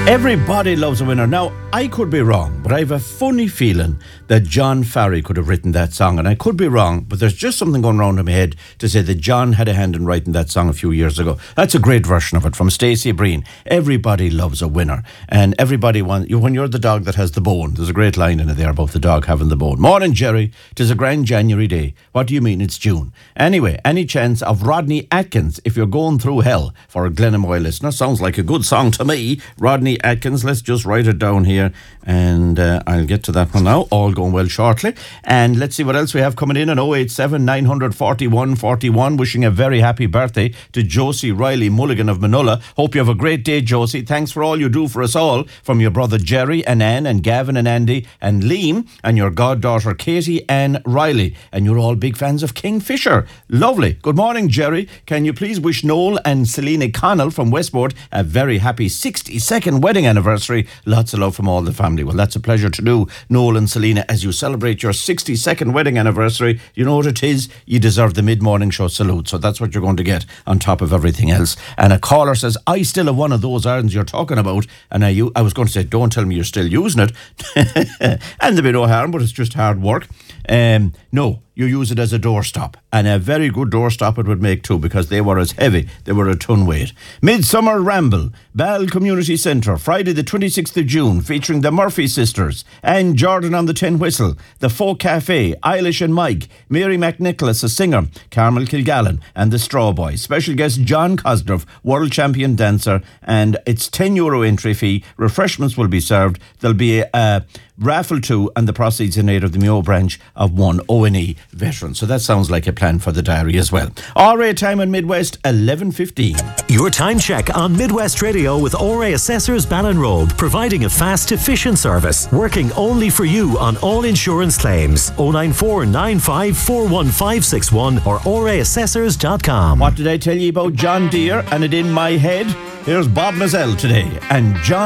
Everybody loves a winner. Now, I could be wrong, but I have a funny feeling that John Farry could have written that song, and I could be wrong, but there's just something going around in my head to say that John had a hand in writing that song a few years ago. That's a great version of it from Stacey Breen. Everybody loves a winner, and everybody wants you when you're the dog that has the bone. There's a great line in it there about the dog having the bone. Morning, Jerry. 'Tis a grand January day. What do you mean it's June? Anyway, any chance of Rodney Atkins, If You're Going Through Hell, for a Glenamoy listener? Sounds like a good song to me. Rodney Atkins. Let's just write it down here, and I'll get to that one now. All going well shortly. And let's see what else we have coming in on 087 941 41. Wishing a very happy birthday to Josie Riley Mulligan of Manola. Hope you have a great day, Josie. Thanks for all you do for us all. From your brother Jerry and Anne and Gavin and Andy and Liam and your goddaughter Katie Ann Riley. And you're all big fans of Kingfisher. Lovely. Good morning, Jerry. Can you please wish Noel and Selena Connell from Westport a very happy 62nd wedding anniversary? Lots of love from all the family. Well, that's a pleasure to do, Noel and Selena, as you celebrate your 62nd wedding anniversary. You know what it is? You deserve the mid-morning show salute. So that's what you're going to get on top of everything else. And a caller says, I still have one of those irons you're talking about. And I was going to say, don't tell me you're still using it. And there'll be no harm, but it's just hard work. No, you use it as a doorstop, and a very good doorstop it would make too, because they were as heavy, they were a ton weight. Midsummer Ramble, Ball Community Centre, Friday the 26th of June, featuring the Murphy Sisters and Jordan on the Tin Whistle, the Folk Cafe, Eilish and Mike, Mary McNicholas, a singer, Carmel Kilgallen and the Straw Boys. Special guest John Cosgrove, world champion dancer, and it's €10 entry fee. Refreshments will be served. There'll be a raffle too, and the proceeds in aid of the Mayo branch of one O&E veteran. So that sounds like a plan for the diary as well. RA time on Midwest, 11:15. Your time check on Midwest Radio with ORA Assessors Ballinrobe, providing a fast, efficient service, working only for you on all insurance claims. 094 95 41561 or oraassessors.com. What did I tell you about John Deere and it in my head? Here's Bob Mazzell today, and John